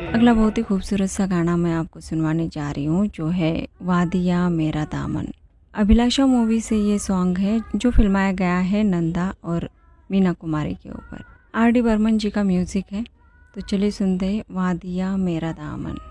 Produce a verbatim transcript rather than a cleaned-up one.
अगला बहुत ही खूबसूरत सा गाना मैं आपको सुनवाने जा रही हूँ, जो है वादिया मेरा दामन। अभिलाषा मूवी से ये सॉन्ग है, जो फिल्माया गया है नंदा और मीना कुमारी के ऊपर। आर डी बर्मन जी का म्यूज़िक है। तो चलिए सुनते हैं वादिया मेरा दामन।